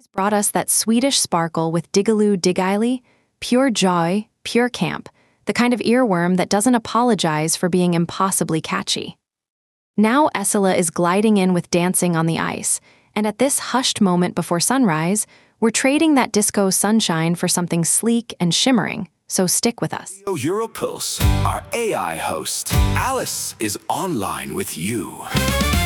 Brought us that Swedish sparkle with Digaloo Digaily, pure joy, pure camp, the kind of earworm that doesn't apologize for being impossibly catchy. Now Essela is gliding in with Dancing on the Ice, and at this hushed moment before sunrise, we're trading that disco sunshine for something sleek and shimmering, so stick with us. Europulse, our AI host, Alice, is online with you.